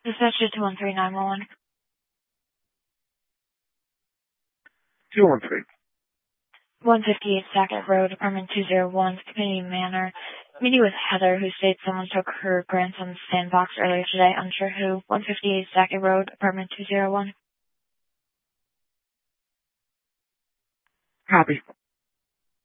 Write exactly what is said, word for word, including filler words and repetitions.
Dispatch to two one three nine one one. two one three. one fifty-eight Sackett Road, apartment two oh one, Community Manor. Meeting with Heather, who states someone took her grandson's sandbox earlier today. Unsure who. one fifty-eight Sackett Road, apartment two oh one. Copy.